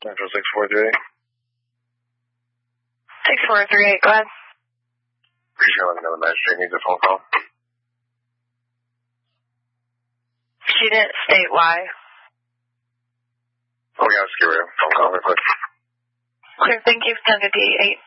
Central 643. 6438, go ahead. Appreciate letting me know the magistrate needs a phone call. She didn't state why. Oh, yeah, let's get rid of phone call real quick. Clear, thank you. 1058.